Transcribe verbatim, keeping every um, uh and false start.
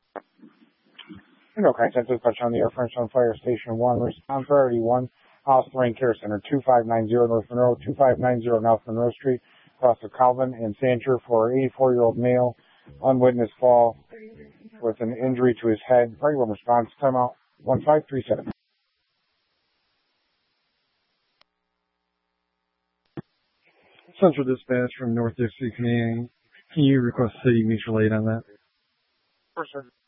No contact dispatch on the Air French on Fire Station one. Response priority one. House Lorraine Care Center, two five nine zero North Monroe, two five nine zero North Monroe Street, across of Calvin and Sancher for an eighty-four-year-old male, unwitnessed fall with an injury to his head. Regular response, timeout one five three seven. Central Dispatch from North Dixie, can you, can you request City Mutual Aid on that? Sure, sir.